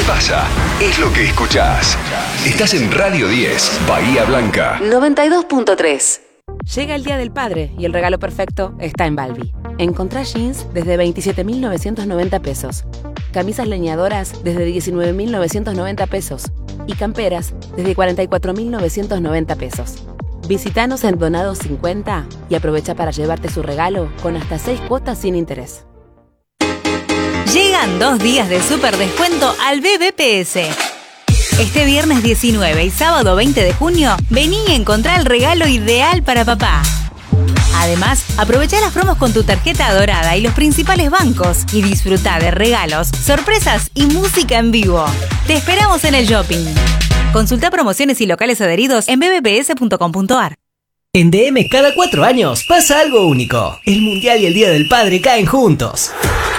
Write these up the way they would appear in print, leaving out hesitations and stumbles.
pasa es lo que escuchás. Estás en Radio 10, Bahía Blanca. 92.3. Llega el Día del Padre y el regalo perfecto está en Balbi. Encontrá jeans desde 27.990 pesos, camisas leñadoras desde 19.990 pesos y camperas desde 44.990 pesos. Visítanos en Donados 50 y aprovecha para llevarte su regalo con hasta 6 cuotas sin interés. Llegan 2 días de súper descuento al BBPS. Este viernes 19 y sábado 20 de junio, vení y encontrá el regalo ideal para papá. Además, aprovecha las promos con tu tarjeta dorada y los principales bancos y disfruta de regalos, sorpresas y música en vivo. Te esperamos en el shopping. Consulta promociones y locales adheridos en bbps.com.ar. En DM cada 4 años pasa algo único. El Mundial y el Día del Padre caen juntos.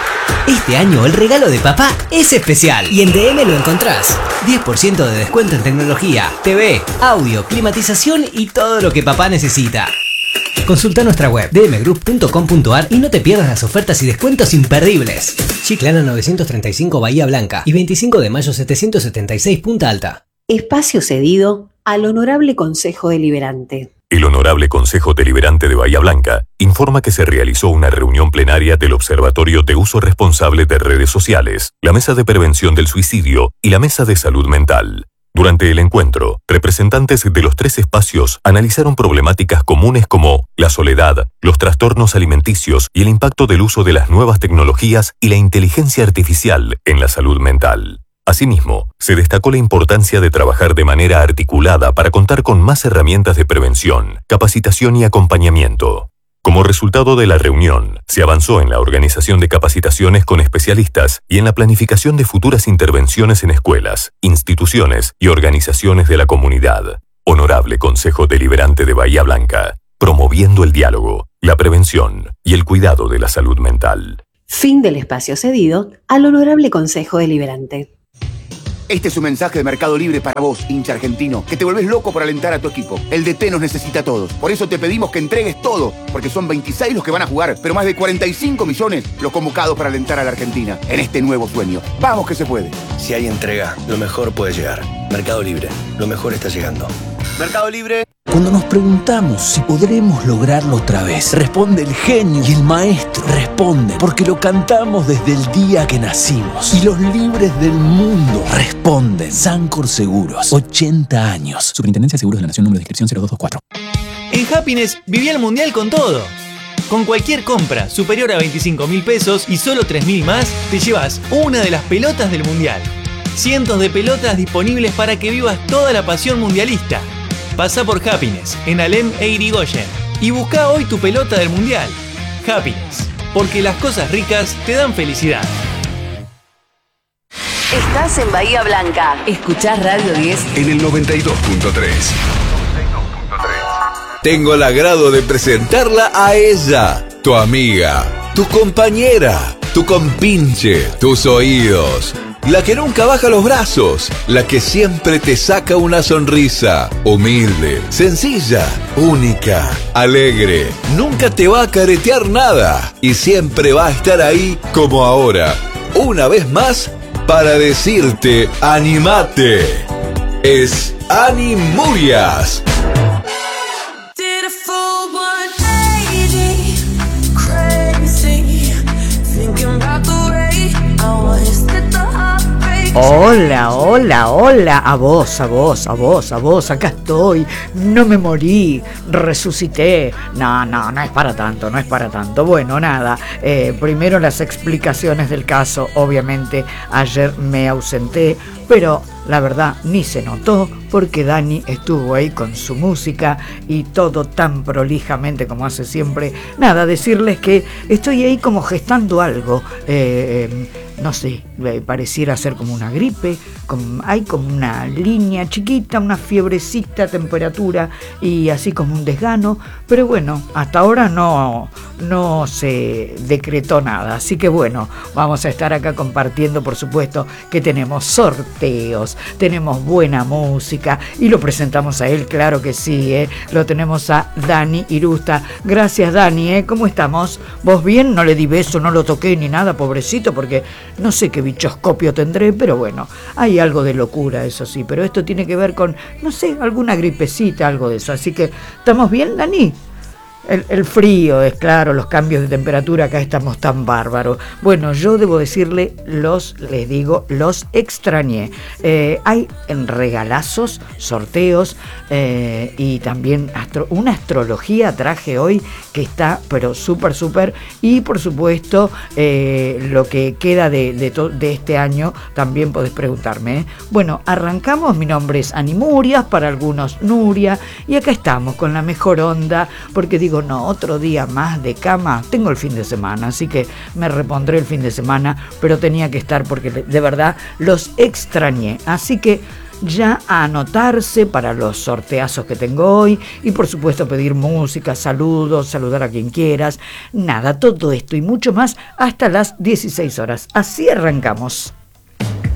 Este año el regalo de papá es especial y en DM lo encontrás. 10% de descuento en tecnología, TV, audio, climatización y todo lo que papá necesita. Consulta nuestra web dmgroup.com.ar y no te pierdas las ofertas y descuentos imperdibles. Chiclana 935 Bahía Blanca y 25 de mayo 776 Punta Alta. Espacio cedido al Honorable Consejo Deliberante. El Honorable Consejo Deliberante de Bahía Blanca informa que se realizó una reunión plenaria del Observatorio de Uso Responsable de Redes Sociales, la Mesa de Prevención del Suicidio y la Mesa de Salud Mental. Durante el encuentro, representantes de los 3 espacios analizaron problemáticas comunes como la soledad, los trastornos alimenticios y el impacto del uso de las nuevas tecnologías y la inteligencia artificial en la salud mental. Asimismo, se destacó la importancia de trabajar de manera articulada para contar con más herramientas de prevención, capacitación y acompañamiento. Como resultado de la reunión, se avanzó en la organización de capacitaciones con especialistas y en la planificación de futuras intervenciones en escuelas, instituciones y organizaciones de la comunidad. Honorable Consejo Deliberante de Bahía Blanca, promoviendo el diálogo, la prevención y el cuidado de la salud mental. Fin del espacio cedido al Honorable Consejo Deliberante. Este es un mensaje de Mercado Libre para vos, hincha argentino, que te volvés loco por alentar a tu equipo. El DT nos necesita a todos. Por eso te pedimos que entregues todo, porque son 26 los que van a jugar, pero más de 45 millones los convocados para alentar a la Argentina en este nuevo sueño. ¡Vamos que se puede! Si hay entrega, lo mejor puede llegar. Mercado Libre, lo mejor está llegando. Mercado Libre. Cuando nos preguntamos si podremos lograrlo otra vez, responde el genio y el maestro. Responde porque lo cantamos desde el día que nacimos. Y los libres del mundo responden. Sancor Seguros, 80 años. Superintendencia de Seguros de la Nación, número de inscripción 0224. En Happiness viví el mundial con todo. Con cualquier compra superior a 25.000 pesos y solo 3.000 más, te llevas una de las pelotas del mundial. Cientos de pelotas disponibles para que vivas toda la pasión mundialista. Pasa por Happiness, en Alem e Irigoyen, y busca hoy tu pelota del mundial. Happiness, porque las cosas ricas te dan felicidad. Estás en Bahía Blanca. Escuchás Radio 10 en el 92.3. Tengo el agrado de presentarla a ella, tu amiga, tu compañera, tu compinche, tus oídos. La que nunca baja los brazos, la que siempre te saca una sonrisa, humilde, sencilla, única, alegre, nunca te va a caretear nada y siempre va a estar ahí como ahora, una vez más, para decirte, animate. Es Ani Murias. Hola, hola, hola, a vos, acá estoy, no me morí, resucité, no es para tanto, bueno, nada, primero las explicaciones del caso, obviamente ayer me ausenté, pero la verdad ni se notó porque Dani estuvo ahí con su música y todo tan prolijamente como hace siempre. Nada, decirles que estoy ahí como gestando algo, no sé, pareciera ser como una gripe, hay como una línea chiquita, una fiebrecita, temperatura y así como un desgano, pero bueno, hasta ahora no se decretó nada, así que bueno, vamos a estar acá compartiendo, por supuesto que tenemos sorteos, tenemos buena música y lo presentamos a él, claro que sí, lo tenemos a Dani Irusta. Gracias Dani, ¿cómo estamos? ¿Vos bien? No le di beso, no lo toqué ni nada, pobrecito, porque No sé qué bichoscopio tendré, pero bueno, hay algo de locura, eso sí. Pero esto tiene que ver con, no sé, alguna gripecita, algo de eso. Así que, ¿estamos bien, Dani? El frío, es claro, los cambios de temperatura, acá estamos tan bárbaros. Bueno, yo debo decirle, los extrañé. Hay regalazos, sorteos y también una astrología traje hoy que está, pero súper. Y por supuesto, lo que queda de este año, también podés preguntarme. Bueno, arrancamos, mi nombre es Animurias, para algunos Nuria, y acá estamos con la mejor onda, porque digo, no, otro día más de cama, tengo el fin de semana, así que me repondré el fin de semana, pero tenía que estar porque de verdad los extrañé, así que ya a anotarse para los sorteazos que tengo hoy y por supuesto pedir música, saludos, saludar a quien quieras, nada, todo esto y mucho más hasta las 16 horas, así arrancamos.